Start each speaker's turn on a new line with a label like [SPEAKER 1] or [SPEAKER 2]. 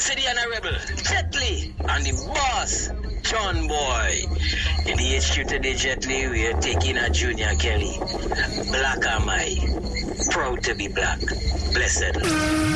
[SPEAKER 1] MC the Honorable, Jet Li, and the boss, John Boy. In the HQ today, Jet Li, we are taking a Junior Kelly. Black am I, proud to be black. Blessed.